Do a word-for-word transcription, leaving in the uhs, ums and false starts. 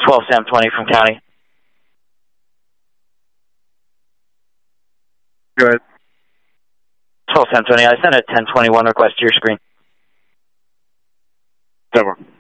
twelve Sam twenty from county. Go ahead. twelve Sam twenty, I sent a ten twenty-one request to your screen. Over.